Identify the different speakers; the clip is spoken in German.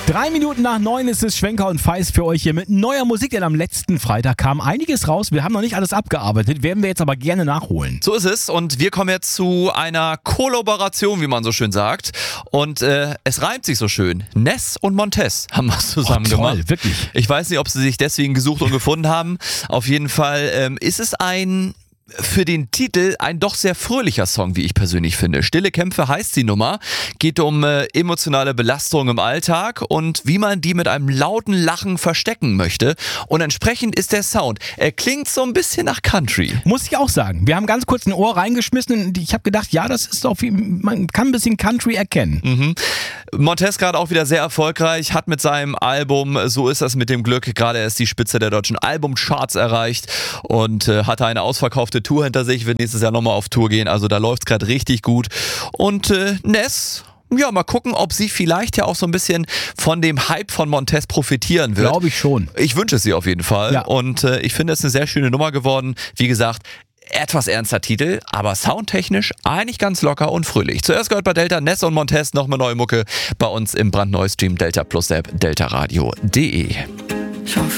Speaker 1: 8:03 ist es. Schwenker und Feist für euch hier mit neuer Musik, denn am letzten Freitag kam einiges raus. Wir haben noch nicht alles abgearbeitet, werden wir jetzt aber gerne nachholen.
Speaker 2: So ist es und wir kommen jetzt zu einer Kollaboration, wie man so schön sagt. Und es reimt sich so schön. Ness und Montez haben was zusammen gemacht.
Speaker 1: Toll, wirklich.
Speaker 2: Ich weiß nicht, ob sie sich deswegen gesucht und gefunden haben. Auf jeden Fall ist es für den Titel ein doch sehr fröhlicher Song, wie ich persönlich finde. Stille Kämpfe heißt die Nummer, geht um emotionale Belastung im Alltag und wie man die mit einem lauten Lachen verstecken möchte. Und entsprechend ist der Sound. Er klingt so ein bisschen nach Country.
Speaker 1: Muss ich auch sagen. Wir haben ganz kurz ein Ohr reingeschmissen und ich habe gedacht, ja, das ist doch man kann ein bisschen Country erkennen.
Speaker 2: Mhm. Montez gerade auch wieder sehr erfolgreich, hat mit seinem Album So ist das mit dem Glück gerade erst die Spitze der deutschen Albumcharts erreicht und hatte eine ausverkaufte Tour hinter sich, wird nächstes Jahr nochmal auf Tour gehen, also da läuft es gerade richtig gut. Und Ness, ja, mal gucken, ob sie vielleicht ja auch so ein bisschen von dem Hype von Montez profitieren wird.
Speaker 1: Glaube ich schon.
Speaker 2: Ich wünsche es ihr auf jeden Fall.
Speaker 1: Ja.
Speaker 2: Und ich finde es eine sehr schöne Nummer geworden. Wie gesagt, etwas ernster Titel, aber soundtechnisch eigentlich ganz locker und fröhlich. Zuerst gehört bei Delta Ness und Montez noch mal neue Mucke bei uns im brandneuen Stream Delta Plus App deltaradio.de.